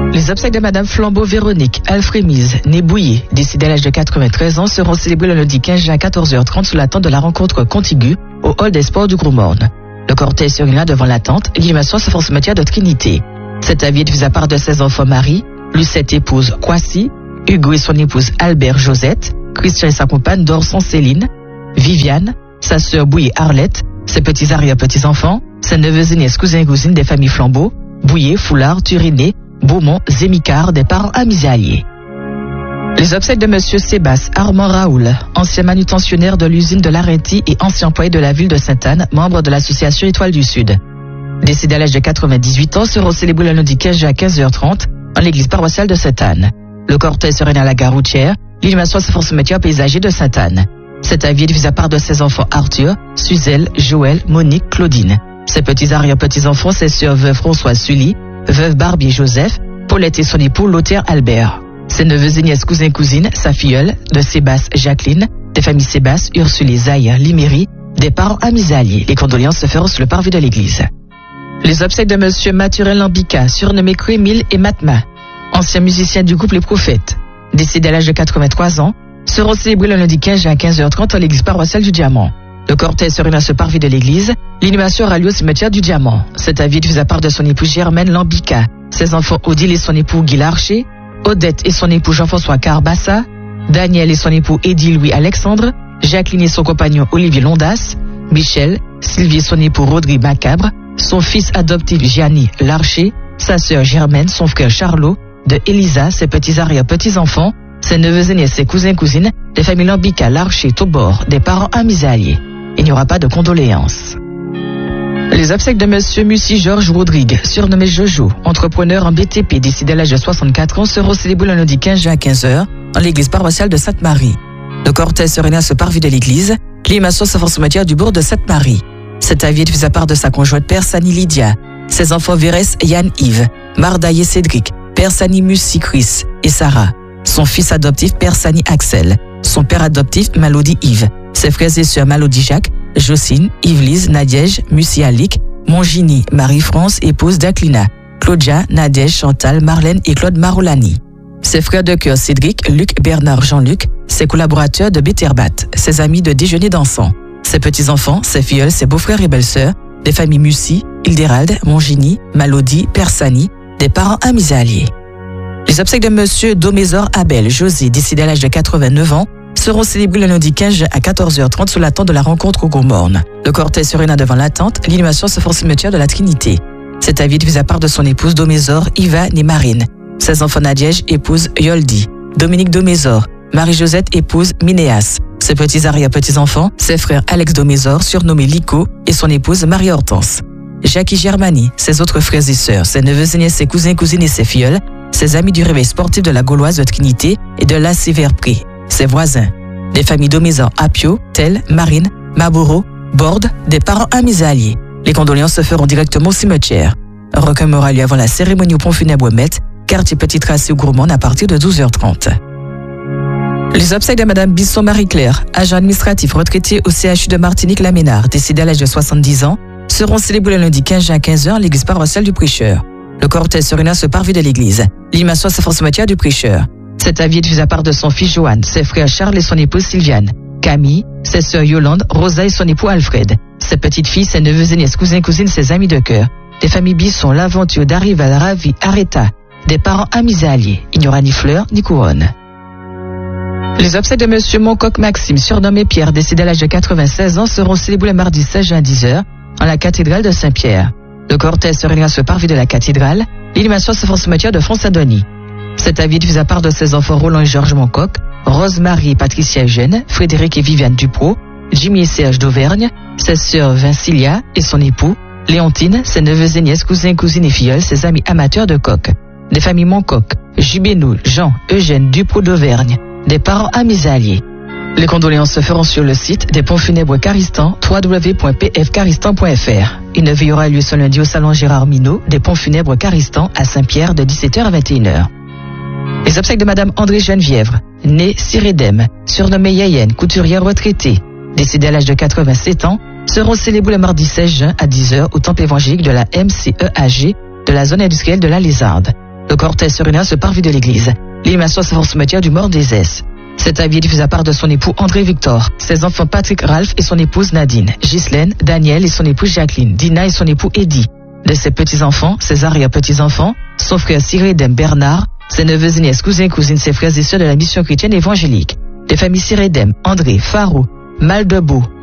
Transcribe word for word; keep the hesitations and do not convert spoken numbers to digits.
Les obsèques de Madame Flambeau Véronique Alfrémise, née Bouillé, décédée à l'âge de quatre-vingt-treize ans, seront célébrées le lundi quinze juin à quatorze heures trente sous la tente de la rencontre contiguë au hall des sports du Gros Morne. Le cortège se réunira devant la tente, l'inhumation se fera au cimetière de Trinité. Cette avis est diffusée à part de ses enfants Marie, Lucette épouse Kwasi, Hugo et son épouse Albert Josette, Christian et sa compagne Dorson Céline, Viviane, sa sœur Bouillé Arlette, ses petits arrière-petits-enfants, ses neveux et nièces, cousins et cousines des familles Flambeau, Bouillé, Foulard, Turiné, Beaumont, Zémicard, des parents amis et alliés. Les obsèques de Monsieur Sébastien Armand Raoul, ancien manutentionnaire de l'usine de Larentie et ancien employé de la ville de Sainte-Anne, membre de l'association Étoile du Sud. Décédé à l'âge de quatre-vingt-dix-huit ans, seront célébrés le lundi quinze juin à quinze heures trente en l'église paroissiale de Sainte-Anne. Le cortège se réunit à la gare routière, l'inhumation se fera au cimetière paysager de Sainte-Anne. Cet avis est diffusé à part de ses enfants Arthur, Suzelle, Joël, Monique, Claudine. Ses petits arrière-petits-enfants, ses sœurs veuve Françoise Sully, veuve Barbier Joseph, Paulette et son époux Lothaire Albert. Ses neveux et nièces, cousins et cousines, sa filleule, de Sébastien Jacqueline, des familles Sébastien, Ursule et Zahir, Liméry, des parents amis et alliés. Les condoléances se feront sur le parvis de l'église. Les obsèques de Monsieur Mathurin Lambica, surnommé Crémil et Matma, ancien musicien du groupe Les Prophètes, décédé à l'âge de quatre-vingt-trois ans, seront célébrés le lundi quinze juin à quinze heures trente à l'église paroissiale du Diamant. Le cortège se réunit à ce parvis de l'église. L'inhumation aura lieu au cimetière du Diamant. Cet avis est diffusé à part de son épouse Germaine Lambica, ses enfants Odile et son époux Guy Larcher, Odette et son époux Jean-François Carbassa, Daniel et son époux Édile Louis Alexandre, Jacqueline et son compagnon Olivier Londas, Michel, Sylvie et son époux Rodrigue Macabre, son fils adoptif Gianni Larcher, sa sœur Germaine, son frère Charlot, de Elisa, ses petits arrière-petits-enfants, ses neveux et nièces, ses cousins et cousines, des familles Lambica, Larcher, Taubor, des parents amis et alliés. Il n'y aura pas de condoléances. Les obsèques de Monsieur Mussy Georges Rodrigue, surnommé Jojo, entrepreneur en B T P, décédé à l'âge de soixante-quatre ans, seront célébrés le lundi quinze juin à quinze heures en l'église paroissiale de Sainte-Marie. Le cortège se réunit à ce parvis de l'église. L'inhumation se fera au cimetière du bourg de Sainte-Marie. Cet avis est diffusé à part de sa conjointe Persani Lydia, ses enfants Vérès et Yann-Yves, Mardaille et Cédric, Persani Mussy Chris et Sarah, son fils adoptif Persani Axel, son père adoptif Malody Yves, ses frères et sœurs Malody Jacques, Jocelyne, Yvelise, Nadège, Mussy Alic, Mongini, Marie-France, épouse d'Aclina, Claudia, Nadège, Chantal, Marlène et Claude Marolani. Ses frères de cœur Cédric, Luc, Bernard, Jean-Luc, ses collaborateurs de Béterbat, ses amis de déjeuner dansant, ses petits-enfants, ses filleuls, ses beaux-frères et belles-sœurs, des familles Mussy, Hildérald, Mongini, Malody, Persani, des parents amis et alliés. Les obsèques de Monsieur Domézor Abel José, décédé à l'âge de quatre-vingt-neuf ans, seront célébrés le lundi quinze juin à quatorze heures trente sous la tente de la rencontre au Gros Morne. Le cortège se réunit devant la tente, l'inhumation se fera au cimetière de la Trinité. Cet avis est diffusé à part de son épouse Domézor, Iva et Marine, ses enfants Nadège, épouse Yoldi, Dominique Domézor, Marie-Josette, épouse Minéas, ses petits arrière-petits-enfants, ses frères Alex Domézor, surnommé Lico, et son épouse Marie-Hortense, Jackie Germani, ses autres frères et sœurs, ses neveux et nièces, ses cousins et cousines et ses filleuls, ses amis du réveil sportif de la Gauloise de Trinité et de la Sévère-Pré, ses voisins, des familles Domézor, Apio, Tel, Marine, Maboro, Borde, des parents amis et alliés. Les condoléances se feront directement au cimetière. Un recueil aura lieu avant la cérémonie au pont funèbre Metz, quartier Petit Tracé au Gros Morne à partir de douze heures trente. Les obsèques de Madame Bisson Marie-Claire, agent administratif retraité au C H U de Martinique-Laménard, décédé à l'âge de soixante-dix ans, seront célébrés le lundi quinze juin à quinze heures à l'église paroissiale du Prêcheur. Le cortège se réunit à ce parvis de l'église. L'inhumation se fera au cimetière du Prêcheur. Cet avis est diffusé à part de son fils Johan, ses frères Charles et son épouse Sylviane, Camille, ses sœurs Yolande, Rosa et son époux Alfred, ses petites filles, ses neveux et nièces, cousins et cousines, ses amis de cœur, des familles Bisson, L'Aventure, Darival, Ravi, Areta, des parents amis et alliés. Il n'y aura ni fleurs ni couronne. Les obsèques de Monsieur Moncoq Maxime, surnommé Pierre, décédé à l'âge de quatre-vingt-seize ans, seront célébrés le mardi seize juin à dix heures en la cathédrale de Saint-Pierre. Le cortège se réunit à ce parvis de la cathédrale. L'inhumation se fera au cimetière de Font-Saint-Denis. Cet avis est diffusé à part de ses enfants Roland et Georges Moncoq, Rose-Marie et Patricia Eugène, Frédéric et Viviane Dupro, Jimmy et Serge d'Auvergne, ses sœurs Vincilia et son époux, Léontine, ses neveux et nièces, cousins, cousines et filleuls, ses amis amateurs de coq, des familles Moncoq, Jubénou, Jean, Eugène Dupro d'Auvergne, des parents amis et alliés. Les condoléances se feront sur le site des pompes funèbres Caristan, w w w point p f caristan point f r. Une veille aura lieu ce lundi au salon Gérard Minot des pompes funèbres Caristan à Saint-Pierre de dix-sept heures à vingt et une heures. Les obsèques de Madame André Geneviève, née Cyrédème, surnommée Yayenne, couturière retraitée, décédée à l'âge de quatre-vingt-sept ans, seront célébrées le mardi seize juin à dix heures au temple évangélique de la M C E A G de la zone industrielle de la Lézarde. Le cortège surinain se parvit de l'église. L'inhumation se fait au cimetière du Mort des Esses. Cet avis est diffusé à part de son époux André Victor, ses enfants Patrick Ralph et son épouse Nadine, Ghislaine, Daniel et son épouse Jacqueline, Dina et son époux Eddie. De ses petits-enfants, ses arrière-petits-enfants, son frère Sirédem Bernard, ses neveux et nièces, cousins et cousines, ses frères et sœurs de la mission chrétienne évangélique. Les familles Sirédem, André, Farou, Maldebo,